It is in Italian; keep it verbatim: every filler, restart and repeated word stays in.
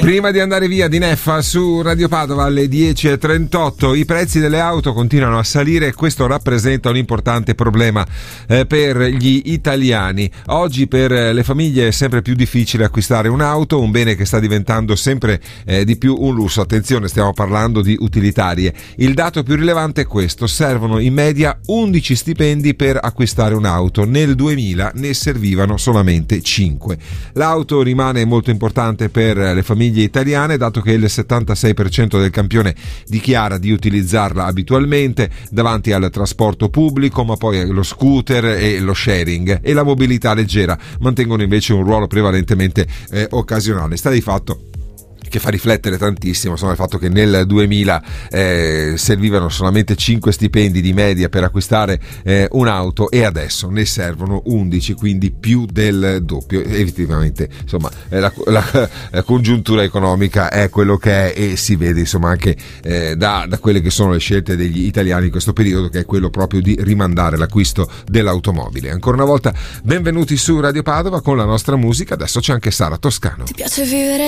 Prima di andare via di Neffa su Radio Padova alle dieci e trentotto, i prezzi delle auto continuano a salire e questo rappresenta un importante problema eh, per gli italiani. Oggi per le famiglie è sempre più difficile acquistare un'auto, un bene che sta diventando sempre eh, di più un lusso. Attenzione, stiamo parlando di utilitarie. Il dato più rilevante è questo: servono in media undici stipendi per acquistare un'auto. Nel duemila ne servivano solamente cinque. L'auto rimane molto importante per le famiglie italiane, dato che il settantasei per cento del campione dichiara di utilizzarla abitualmente davanti al trasporto pubblico, ma poi lo scooter e lo sharing e la mobilità leggera mantengono invece un ruolo prevalentemente eh, occasionale. Sta di fatto che fa riflettere tantissimo, insomma, il fatto che nel duemila eh, servivano solamente cinque stipendi di media per acquistare eh, un'auto e adesso ne servono undici, quindi più del doppio. Effettivamente, insomma, eh, la, la, la congiuntura economica è quello che è e si vede, insomma, anche eh, da, da quelle che sono le scelte degli italiani in questo periodo, che è quello proprio di rimandare l'acquisto dell'automobile. Ancora una volta benvenuti su Radio Padova con la nostra musica. Adesso c'è anche Sara Toscano. Ti piace vivere